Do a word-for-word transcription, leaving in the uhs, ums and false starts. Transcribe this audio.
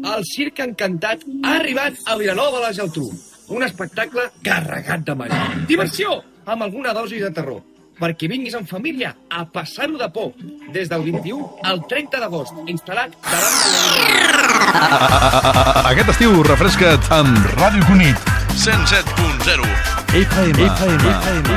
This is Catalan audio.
El Circ Encantat ha arribat a Vilanova de la Geltrú. Un espectacle carregat de màgia. Diversió, amb alguna dosi de terror. Perquè vinguis en família a passar-ho de por. Des del vint-i-u al trenta d'agost, instal·lat davant de la... Aquest estiu refresca't amb Ràdio Cunit. cent set punt zero F M. F M.